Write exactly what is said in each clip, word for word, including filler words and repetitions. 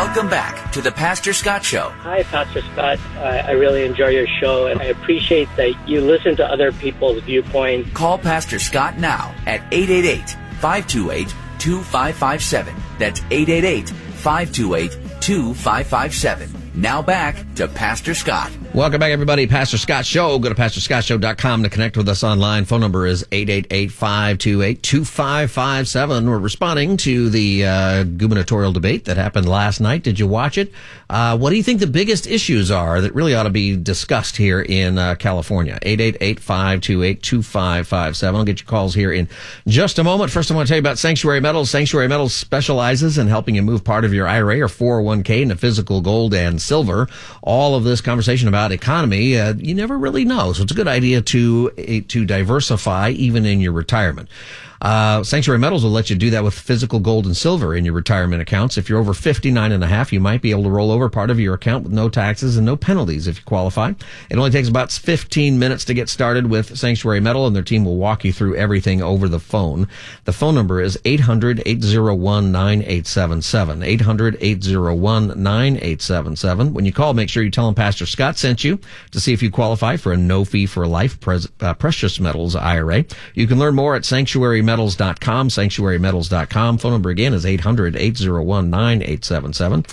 Welcome back to the Pastor Scott Show. Hi, Pastor Scott. I, I really enjoy your show, and I appreciate that you listen to other people's viewpoints. Call Pastor Scott now at eight eight eight, five two eight, two five five seven. That's eight eight eight, five two eight, two five five seven. Now back to Pastor Scott. Welcome back, everybody. Pastor Scott Show. Go to pastor scott show dot com to connect with us online. Phone number is eight eight eight, five two eight, two five five seven. We're responding to the uh, gubernatorial debate that happened last night. Did you watch it? Uh, what do you think the biggest issues are that really ought to be discussed here in uh, California? eight eight eight, five two eight, two five five seven. I'll get your calls here in just a moment. First, I want to tell you about Sanctuary Metals. Sanctuary Metals specializes in helping you move part of your I R A or four oh one k into physical gold and silver. All of this conversation about economy, uh, you never really know. So it's a good idea to uh, to diversify even in your retirement. Uh, Sanctuary Metals will let you do that with physical gold and silver in your retirement accounts. If you're over fifty-nine and a half, you might be able to roll over part of your account with no taxes and no penalties if you qualify. It only takes about fifteen minutes to get started with Sanctuary Metal, and their team will walk you through everything over the phone. The phone number is eight hundred, eight oh one, nine eight seven seven. eight hundred, eight oh one, nine eight seven seven. When you call, make sure you tell them Pastor Scott sent you to see if you qualify for a no-fee-for-life pres- uh, precious metals I R A. You can learn more at sanctuary metals dot com, sanctuary metals dot com. Phone number again is eight hundred, eight oh one, nine eight seven seven.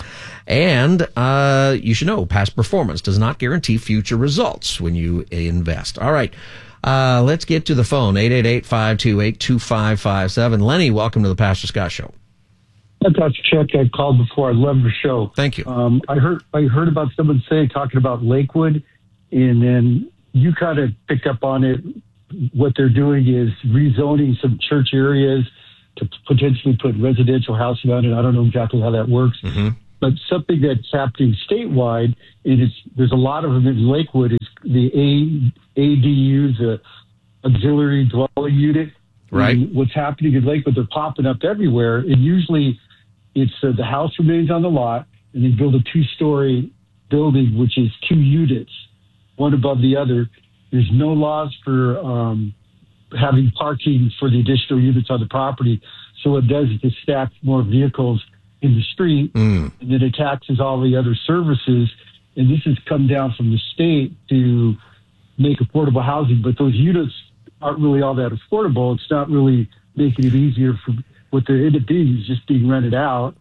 And uh you should know, past performance does not guarantee future results when you invest. All right. Uh let's get to the phone. eight eight eight, five two eight, two five five seven. Lenny, welcome to the Pastor Scott Show. Hi, Doctor Chuck. I called before. I love the show. Thank you. Um, I heard I heard about someone say talking about Lakewood, and then you kind of picked up on it. What they're doing is rezoning some church areas to potentially put residential housing on it. I don't know exactly how that works, mm-hmm. but something that's happening statewide, and it's, there's a lot of them in Lakewood, is the A, ADUs, the auxiliary dwelling unit. Right. And what's happening in Lakewood, they're popping up everywhere, and usually it's uh, the house remains on the lot, and they build a two-story building, which is two units, one above the other. There's no laws for um, having parking for the additional units on the property. So what it does is it stacks more vehicles in the street, mm. and then it taxes all the other services. And this has come down from the state to make affordable housing, but those units aren't really all that affordable. It's not really making it easier for what they end up being is just being rented out.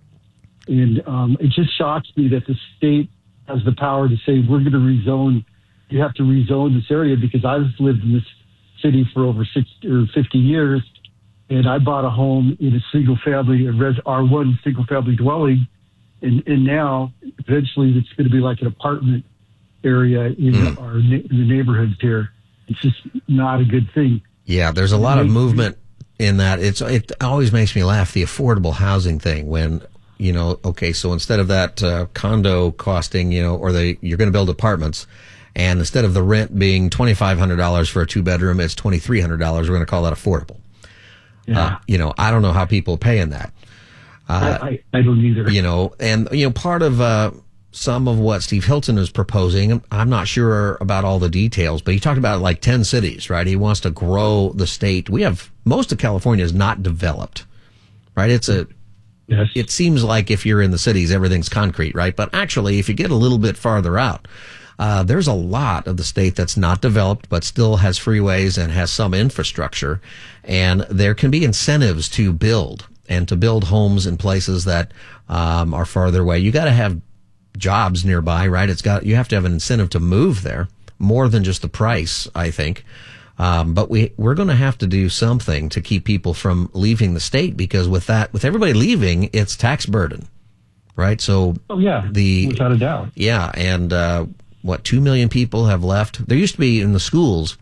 And um, it just shocks me that the state has the power to say, we're going to rezone. You have to rezone this area, because I've lived in this city for over sixty or fifty years, and I bought a home in a single family, a res, R one single family dwelling, and, and now eventually it's going to be like an apartment area in mm. our in the neighborhoods here. It's just not a good thing. Yeah, there's a lot of movement in that. It's it always makes me laugh, the affordable housing thing, when you know, okay, so instead of that uh, condo costing, you know, or the you're going to build apartments. And instead of the rent being twenty-five hundred dollars for a two-bedroom, it's twenty-three hundred dollars. We're going to call that affordable. Yeah. Uh, you know, I don't know how people are paying that. Uh, I, I, I don't either. You know, and, you know, part of uh, some of what Steve Hilton is proposing, I'm not sure about all the details, but he talked about like ten cities, right? He wants to grow the state. We have, most of California is not developed, right? It's a, yes. It seems like if you're in the cities, everything's concrete, right? But actually, if you get a little bit farther out, Uh, there's a lot of the state that's not developed, but still has freeways and has some infrastructure. And there can be incentives to build and to build homes in places that um, are farther away. You got to have jobs nearby, right? It's got you have to have an incentive to move there, more than just the price, I think. Um, but we we're going to have to do something to keep people from leaving the state, because with that, with everybody leaving, it's tax burden, right? So oh yeah, the without a doubt, yeah, and. Uh, What, two million people have left? There used to be in the schools,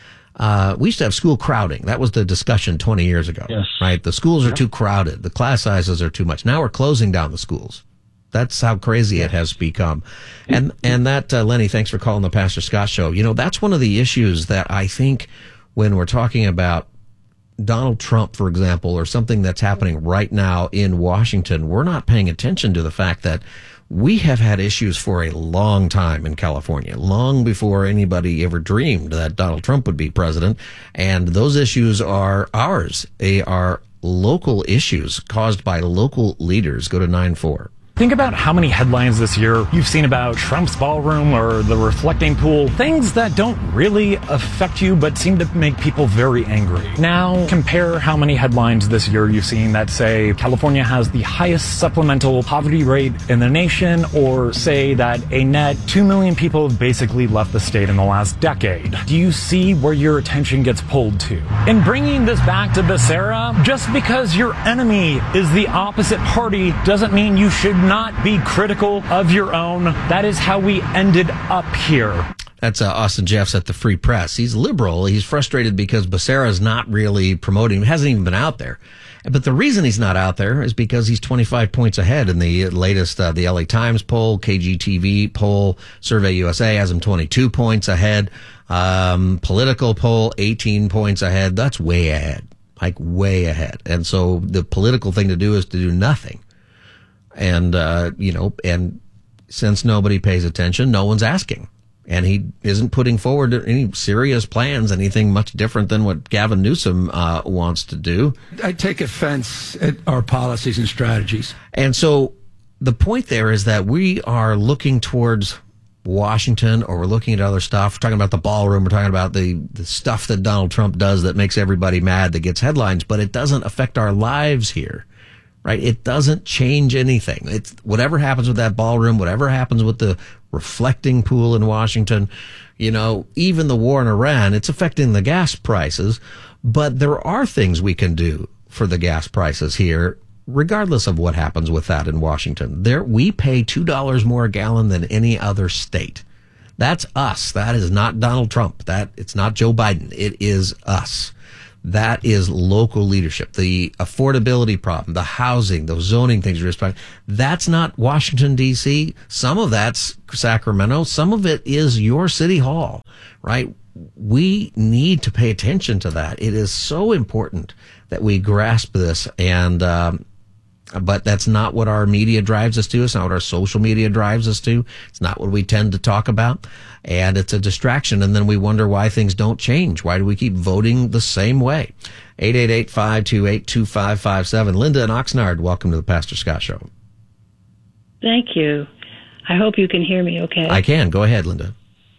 uh, we used to have school crowding. That was the discussion twenty years ago, yes. right? The schools are Yep. too crowded. The class sizes are too much. Now we're closing down the schools. That's how crazy yes. it has become. And, and that, uh, Lenny, thanks for calling the Pastor Scott Show. You know, that's one of the issues that I think when we're talking about Donald Trump, for example, or something that's happening right now in Washington, we're not paying attention to the fact that we have had issues for a long time in California, long before anybody ever dreamed that Donald Trump would be president. And those issues are ours. They are local issues caused by local leaders. Go to nine four. Think about how many headlines this year you've seen about Trump's ballroom or the reflecting pool, things that don't really affect you but seem to make people very angry. Now, compare how many headlines this year you've seen that say California has the highest supplemental poverty rate in the nation, or say that a net two million people have basically left the state in the last decade. Do you see where your attention gets pulled to? In bringing this back to Becerra, just because your enemy is the opposite party doesn't mean you should not be critical of your own. That is how we ended up here. That's uh, Austin Jeffs at the Free Press. He's liberal. He's frustrated because Becerra is not really promoting, hasn't even been out there. But the reason he's not out there is because he's twenty-five points ahead in the latest, uh, the L A Times poll, K G T V poll, Survey U S A has him twenty-two points ahead. Um, political poll, eighteen points ahead. That's way ahead, like way ahead. And so the political thing to do is to do nothing. And, uh, you know, and since nobody pays attention, no one's asking. And he isn't putting forward any serious plans, anything much different than what Gavin Newsom uh, wants to do. I take offense at our policies and strategies. And so the point there is that we are looking towards Washington, or we're looking at other stuff. We're talking about the ballroom. We're talking about the, the stuff that Donald Trump does that makes everybody mad, that gets headlines, but it doesn't affect our lives here. Right? It doesn't change anything. It's whatever happens with that ballroom, whatever happens with the reflecting pool in Washington, you know, even the war in Iran, it's affecting the gas prices. But there are things we can do for the gas prices here, regardless of what happens with that in Washington. There, we pay two dollars more a gallon than any other state. That's us. That is not Donald Trump. That it's not Joe Biden. It is us. That is local leadership. The affordability problem, the housing, those zoning things you're just that's not Washington, D C. Some of that's Sacramento. Some of it is your city hall, right? We need to pay attention to that. It is so important that we grasp this. And, um, but that's not what our media drives us to. It's not what our social media drives us to. It's not what we tend to talk about. And it's a distraction. And then we wonder why things don't change. Why do we keep voting the same way? eight eight eight, five two eight, two five five seven. Linda in Oxnard, welcome to the Pastor Scott Show. Thank you. I hope you can hear me okay. I can. Go ahead, Linda.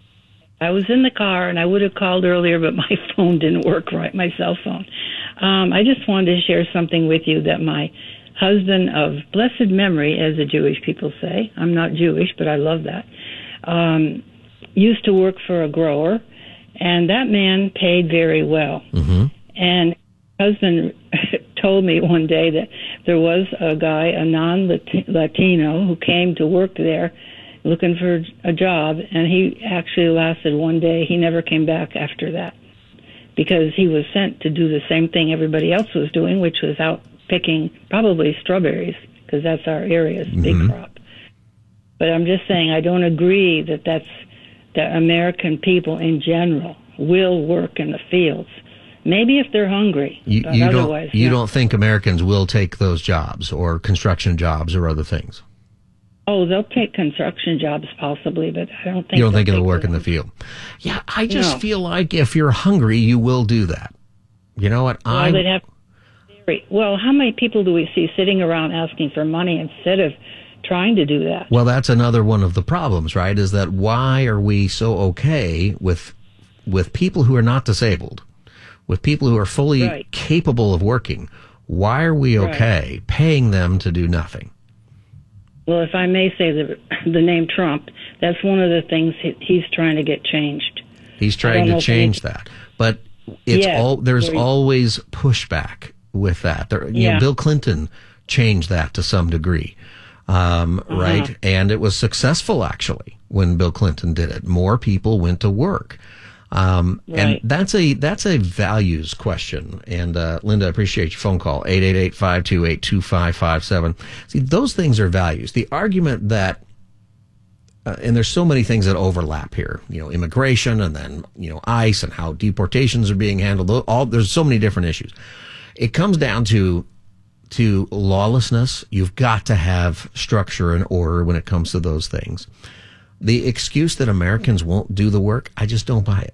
I was in the car, and I would have called earlier, but my phone didn't work right, my cell phone. Um, I just wanted to share something with you that my husband of blessed memory, as the Jewish people say, I'm not Jewish, but I love that, um, used to work for a grower, and that man paid very well. Mm-hmm. And husband told me one day that there was a guy, a non-Latino, who came to work there looking for a job, and he actually lasted one day. He never came back after that because he was sent to do the same thing everybody else was doing, which was out picking probably strawberries, because that's our area's mm-hmm. big crop. But I'm just saying I don't agree that that's that American people in general will work in the fields. Maybe if they're hungry. You, but you otherwise, don't. You no. don't think Americans will take those jobs or construction jobs or other things? Oh, they'll take construction jobs possibly, but I don't think you don't think it'll take work in the field. Yeah, I just no. feel like if you're hungry, you will do that. You know what? Well, I they'd have. Well, how many people do we see sitting around asking for money instead of trying to do that? Well, that's another one of the problems, right? Is that why are we so okay with with people who are not disabled, with people who are fully right. capable of working? Why are we okay right. paying them to do nothing? Well, if I may say the the name Trump, that's one of the things he, he's trying to get changed. He's trying to change that, but it's yes, all there's always pushback with that. There, you yeah. know, Bill Clinton changed that to some degree, um, uh-huh. right? And it was successful actually when Bill Clinton did it. More people went to work. Um, right. and that's a, that's a values question. And, uh, Linda, I appreciate your phone call. eight eight eight, five two eight, two five five seven. See, those things are values. The argument that, uh, and there's so many things that overlap here, you know, immigration and then, you know, ICE and how deportations are being handled. All, there's so many different issues. It comes down to, to lawlessness. You've got to have structure and order when it comes to those things. The excuse that Americans won't do the work, I just don't buy it.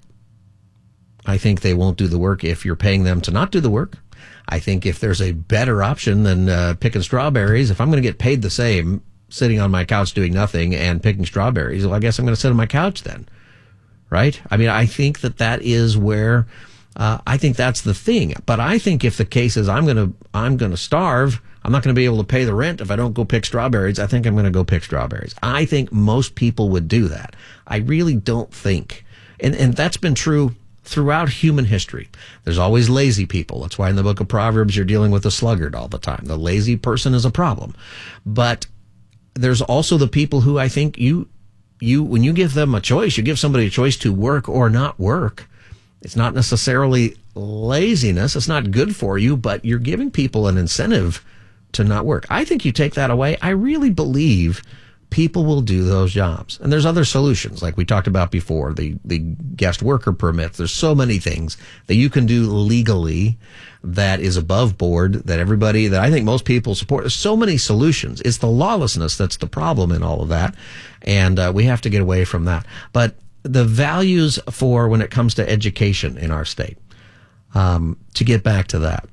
I think they won't do the work if you're paying them to not do the work. I think if there's a better option than uh, picking strawberries, if I'm going to get paid the same, sitting on my couch doing nothing and picking strawberries. Well, I guess I'm going to sit on my couch then, right? I mean, I think that that is where uh, I think that's the thing. But I think if the case is I'm going to I'm going to starve, I'm not going to be able to pay the rent if I don't go pick strawberries, I think I'm going to go pick strawberries. I think most people would do that. I really don't think, and and that's been true throughout human history. There's always lazy people. That's why in the book of Proverbs you're dealing with a sluggard all the time. The lazy person is a problem. But there's also the people who I think you, you, when you give them a choice, you give somebody a choice to work or not work. It's not necessarily laziness. It's not good for you, but you're giving people an incentive to not work. I think you take that away. I really believe people will do those jobs. And there's other solutions, like we talked about before, the, the guest worker permits. There's so many things that you can do legally that is above board, that everybody, that I think most people support. There's so many solutions. It's the lawlessness that's the problem in all of that. And uh, we have to get away from that. But the values for when it comes to education in our state, um, to get back to that,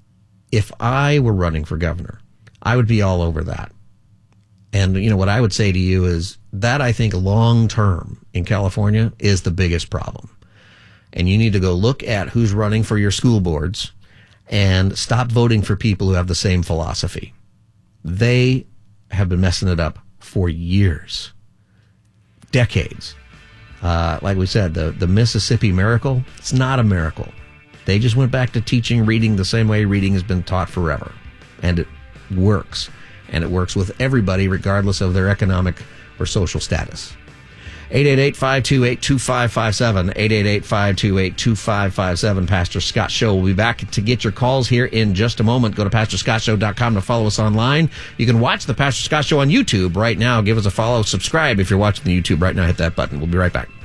if I were running for governor, I would be all over that. And, you know, what I would say to you is that I think long term in California is the biggest problem. And you need to go look at who's running for your school boards and stop voting for people who have the same philosophy. They have been messing it up for years, decades. Uh, like we said, the, the Mississippi Miracle, it's not a miracle. They just went back to teaching reading the same way reading has been taught forever. And it works. And it works with everybody, regardless of their economic or social status. eight eight eight, five two eight, two five five seven. eight eight eight, five two eight, two five five seven. Pastor Scott Show. We'll be back to get your calls here in just a moment. Go to pastor scott show dot com to follow us online. You can watch the Pastor Scott Show on YouTube right now. Give us a follow. Subscribe if you're watching the YouTube right now. Hit that button. We'll be right back.